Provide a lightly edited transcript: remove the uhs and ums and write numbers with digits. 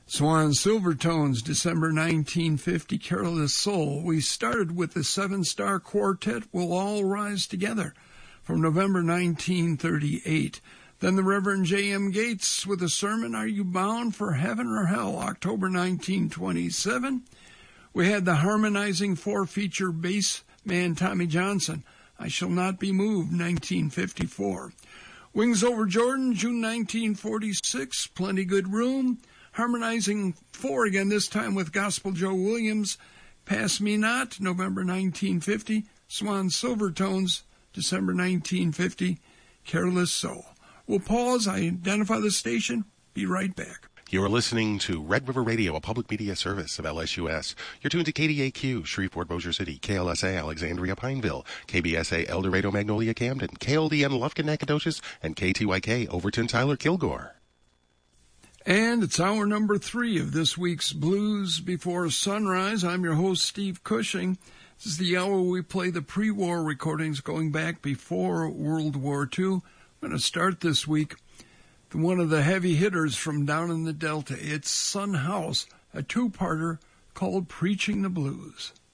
Swan Silvertones, December 1950, Careless Soul. We started with the seven-star quartet, We'll All Rise Together, from November 1938. Then the Reverend J.M. Gates with a sermon, Are You Bound for Heaven or Hell, October 1927. We had the harmonizing four-feature bass man Tommy Johnson, I Shall Not Be Moved, 1954. Wings Over Jordan, June 1946, Plenty Good Room. Harmonizing four again, this time with Gospel Joe Williams, Pass Me Not, November 1950. Swan Silvertones, December 1950, Careless Soul. We'll pause, identify the station, be right back. You're listening to Red River Radio, a public media service of LSUS. You're tuned to KDAQ, Shreveport, Bossier City, KLSA, Alexandria, Pineville, KBSA, El Dorado, Magnolia, Camden, KLDN, Lufkin, Nacogdoches, and KTYK, Overton, Tyler, Kilgore. And it's hour number 3 of this week's Blues Before Sunrise. I'm your host, Steve Cushing. This is the hour we play the pre-war recordings going back before World War II. I'm going to start this week with one of the heavy hitters from down in the Delta. It's Son House, a two-parter called Preaching the Blues.